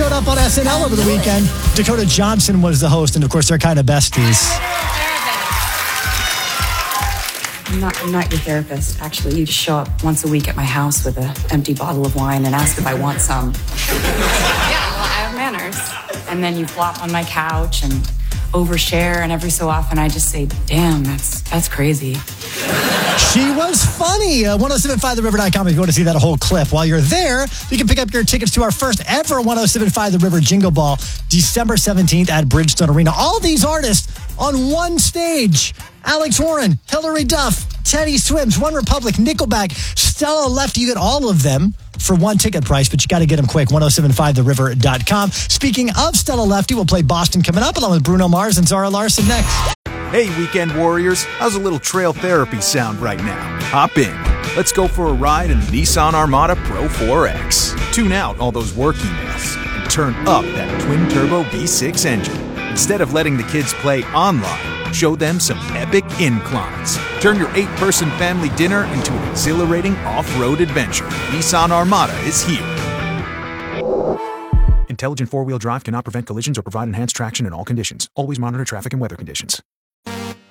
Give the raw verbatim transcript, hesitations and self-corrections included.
showed up on S N L over the weekend. Dakota Johnson was the host, and of course, they're kind of besties. I'm not, I'm not your therapist. Actually, you just show up once a week at my house with an empty bottle of wine and ask if I want some. Yeah, well, I have manners. And then you flop on my couch and overshare, and every so often I just say, damn, that's that's crazy. She was funny. Uh, ten seventy-five the river dot com if you want to see that whole clip. While you're there, you can pick up your tickets to our first ever ten seventy-five The River Jingle Ball, December seventeenth at Bridgestone Arena. All these artists on one stage. Alex Warren, Hillary Duff, Teddy Swims, One Republic, Nickelback, Stella Lefty. You get all of them for one ticket price, but you got to get them quick. ten seventy-five the river dot com. Speaking of Stella Lefty, we'll play Boston coming up, along with Bruno Mars and Zara Larson next. Hey, weekend warriors, how's a little trail therapy sound right now? Hop in. Let's go for a ride in the Nissan Armada Pro four X. Tune out all those work emails and turn up that twin-turbo V six engine. Instead of letting the kids play online, show them some epic inclines. Turn your eight-person family dinner into an exhilarating off-road adventure. Nissan Armada is here. Intelligent four-wheel drive cannot prevent collisions or provide enhanced traction in all conditions. Always monitor traffic and weather conditions.